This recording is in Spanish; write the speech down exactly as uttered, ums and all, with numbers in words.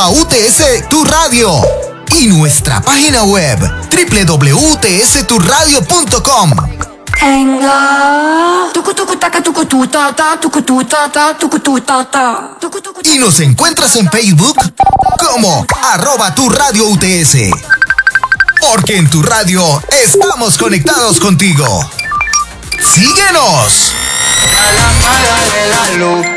arroba U T S Tu Radio y nuestra página web doble u doble u doble u punto u t s tu radio punto com. Y nos encuentras en Facebook como arroba tu radio U T S. Porque en tu radio estamos conectados contigo. ¡Síguenos! A la cara de la luz.